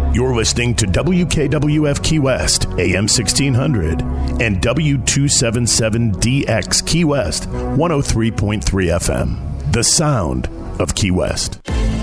You're listening to WKWF Key West, AM 1600, and W277DX Key West, 103.3 FM. The sound of Key West.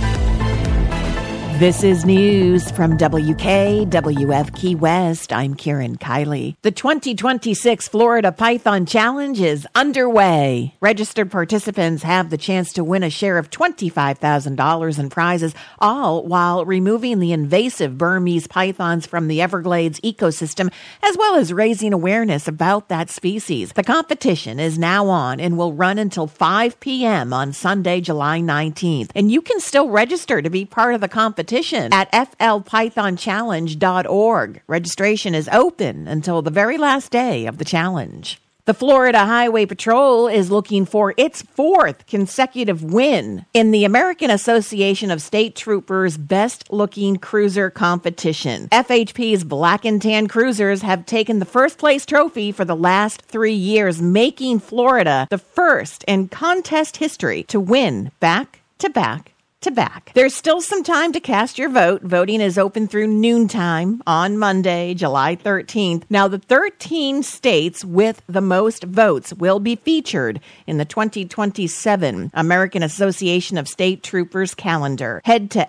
This is news from WKWF Key West. I'm Karen Kiley. The 2026 Florida Python Challenge is underway. Registered participants have the chance to win a share of $25,000 in prizes, all while removing the invasive Burmese pythons from the Everglades ecosystem, as well as raising awareness about that species. The competition is now on and will run until 5 p.m. on Sunday, July 19th. And you can still register to be part of the competition at flpythonchallenge.org. Registration is open until the very last day of the challenge. The Florida Highway Patrol is looking for its fourth consecutive win in the American Association of State Troopers Best Looking Cruiser competition. FHP's Black and Tan Cruisers have taken the first place trophy for the last 3 years, making Florida the first in contest history to win back to back. There's still some time to cast your vote. Voting is open through noontime on Monday, July 13th. Now, the 13 states with the most votes will be featured in the 2027 American Association of State Troopers calendar. Head to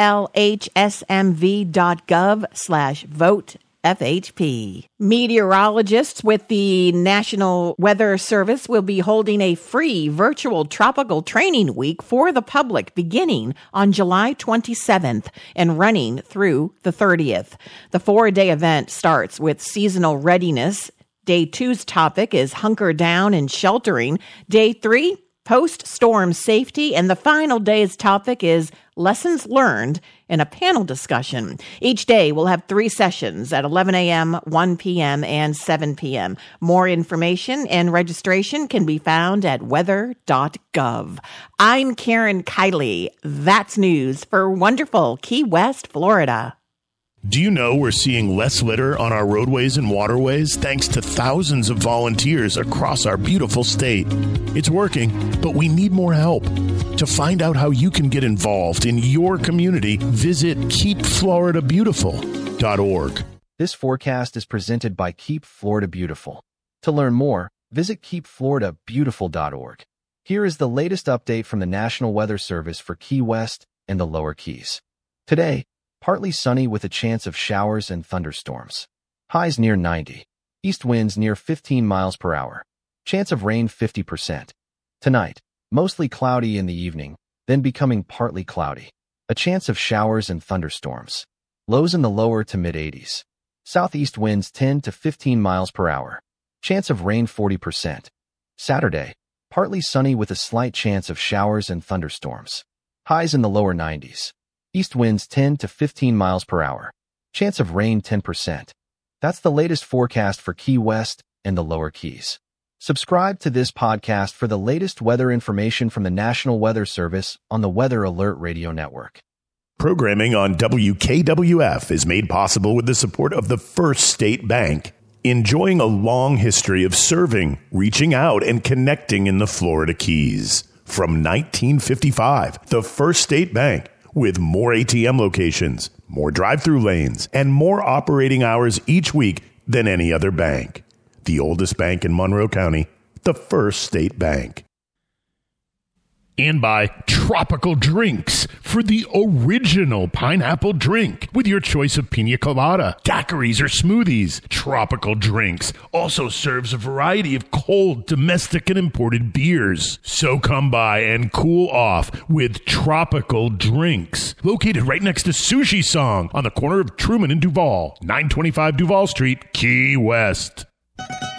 flhsmv.gov/vote. FHP. Meteorologists with the National Weather Service will be holding a free virtual tropical training week for the public beginning on July 27th and running through the 30th. The 4-day event starts with seasonal readiness. Day 2's topic is hunker down and sheltering. Day 3, post-storm safety. And the final day's topic is lessons learned in a panel discussion. Each day will have 3 sessions at 11 a.m., 1 p.m., and 7 p.m. More information and registration can be found at weather.gov. I'm Karen Kiley. That's news for wonderful Key West, Florida. Do you know we're seeing less litter on our roadways and waterways thanks to thousands of volunteers across our beautiful state? It's working, but we need more help. To find out how you can get involved in your community, visit keepfloridabeautiful.org. This forecast is presented by Keep Florida Beautiful. To learn more, visit keepfloridabeautiful.org. Here is the latest update from the National Weather Service for Key West and the Lower Keys. Today, partly sunny with a chance of showers and thunderstorms. Highs near 90. East winds near 15 miles per hour. Chance of rain 50%. Tonight, mostly cloudy in the evening, then becoming partly cloudy. A chance of showers and thunderstorms. Lows in the lower to mid-80s. Southeast winds 10 to 15 miles per hour. Chance of rain 40%. Saturday, partly sunny with a slight chance of showers and thunderstorms. Highs in the lower 90s. East winds 10 to 15 miles per hour. Chance of rain 10%. That's the latest forecast for Key West and the Lower Keys. Subscribe to this podcast for the latest weather information from the National Weather Service on the Weather Alert Radio Network. Programming on WKWF is made possible with the support of the First State Bank, enjoying a long history of serving, reaching out, and connecting in the Florida Keys. From 1955, the First State Bank, with more ATM locations, more drive-through lanes, and more operating hours each week than any other bank. The oldest bank in Monroe County, the First State Bank. And by Tropical Drinks, for the original pineapple drink with your choice of pina colada, daiquiris, or smoothies. Tropical Drinks also serves a variety of cold, domestic, and imported beers. So come by and cool off with Tropical Drinks, located right next to Sushi Song on the corner of Truman and Duval, 925 Duval Street, Key West.